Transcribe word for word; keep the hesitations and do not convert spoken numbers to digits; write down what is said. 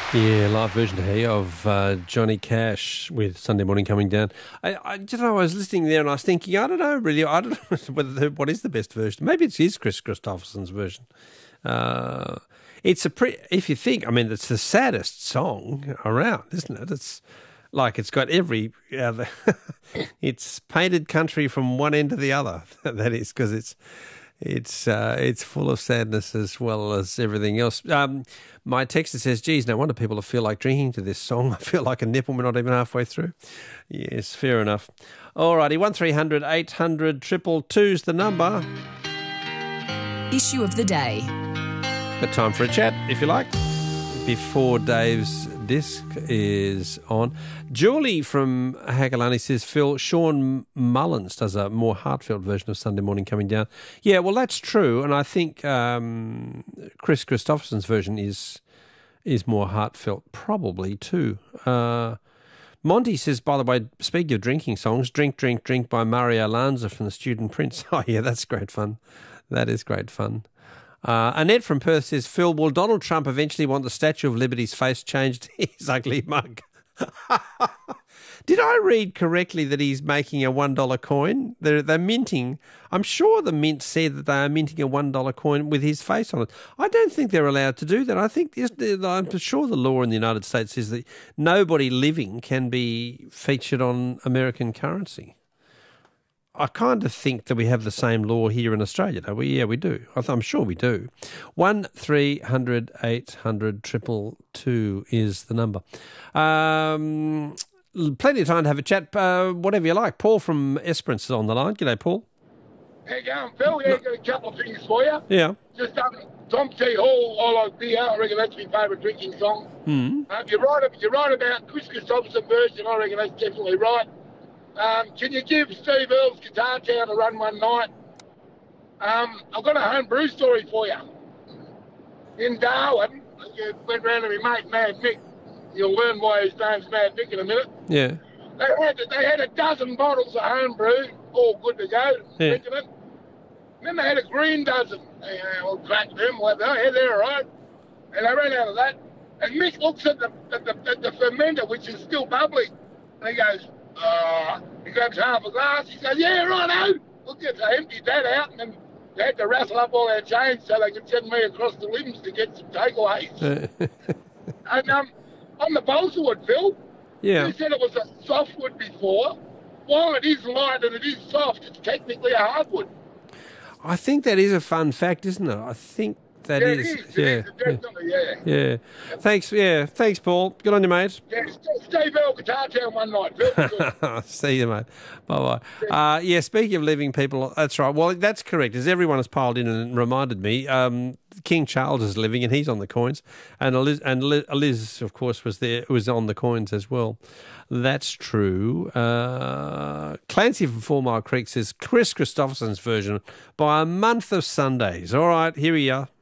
Yeah, live version here of uh, Johnny Cash with Sunday Morning Coming Down. I, I you know, I was listening there and I was thinking, I don't know, really, I don't know whether the, what is the best version. Maybe it is Chris Christopherson's version. Uh, it's a pre. If you think, I mean, it's the saddest song around, isn't it? It's like it's got every. Uh, the it's painted country from one end to the other. That is because it's. It's uh, it's full of sadness as well as everything else. Um, my texter says, geez, no wonder people feel like drinking to this song. I feel like a nipple. We're not even halfway through. Yes, fair enough. All righty, one three hundred eight hundred two two is the number. Issue of the day. Got time for a chat, if you like, before Dave's disc is on. Julie from Hagalani says, Phil, Sean Mullins does a more heartfelt version of Sunday Morning Coming Down. Yeah, well, that's true, and I think um, Chris Christopherson's version is is more heartfelt probably too. Uh, Monty says, by the way, speaking of drinking songs, Drink, Drink, Drink by Mario Lanza from The Student Prince. Oh, yeah, that's great fun. That is great fun. Uh, Annette from Perth says, Phil, will Donald Trump eventually want the Statue of Liberty's face changed to his ugly mug? Did I read correctly that he's making a one dollar coin? They're, they're minting. I'm sure the mint said that they are minting a one dollar coin with his face on it. I don't think they're allowed to do that. I think I'm sure the law in the United States says that nobody living can be featured on American currency. I kind of think that we have the same law here in Australia, don't we? Yeah, we do. I'm sure we do. One three hundred eight hundred triple two is the number. Um, plenty of time to have a chat, uh, whatever you like. Paul from Esperance is on the line. G'day, Paul. How you going, Phil? Yeah, got a couple of things for you. Yeah. Just um, Tom T. Hall, I Like Beer. I reckon that's my favourite drinking song. Mm. Uh, you're right. You're right about Chris Christopherson version. I reckon that's definitely right. Um, can you give Steve Earle's Guitar Town a run one night? Um, I've got a home brew story for you. In Darwin, I went round to my mate Mad Mick. You'll learn why his name's Mad Mick in a minute. Yeah. They had they had a dozen bottles of home brew, all good to go, Yeah. drinking it. And then they had a green dozen. They uh, all cracked them, like, oh, yeah, they're all right. And they ran out of that. And Mick looks at the, at the, at the fermenter, which is still bubbly, and he goes, Uh, he grabs half a glass. He says, yeah, righto. Look at I emptied that out, and then they had to wrestle up all our change so they could send me across the limbs to get some takeaways. And um, on the balsa wood, Phil, Yeah. you said it was a softwood before. While it is light and it is soft, it's technically a hardwood. I think that is a fun fact, isn't it? I think that yeah, is. it is. Yeah. It is, definitely, yeah. Yeah. Thanks. Yeah. Thanks, Paul. Good on you, mate. Yeah, Steve Earle Guitar Town one night, Phil. See you, mate. Bye bye. Uh, yeah, speaking of living people, that's right. Well, that's correct. As everyone has piled in and reminded me, um, King Charles is living and he's on the coins, and Liz, and Liz, of course, was there, was on the coins as well. That's true. Uh, Clancy from Four Mile Creek says Chris Christopherson's version by a month of Sundays. All right, here we are.